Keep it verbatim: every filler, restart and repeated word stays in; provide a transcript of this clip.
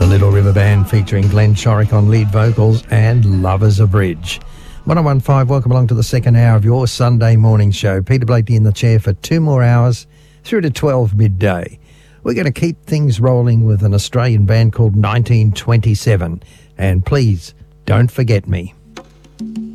The Little River Band featuring Glenn Chorick on lead vocals and Lovers a Bridge. one oh one point five, welcome along to the second hour of your Sunday morning show. Peter Blakely in the chair for two more hours through to twelve midday. We're going to keep things rolling with an Australian band called nineteen twenty-seven. And please, don't forget me.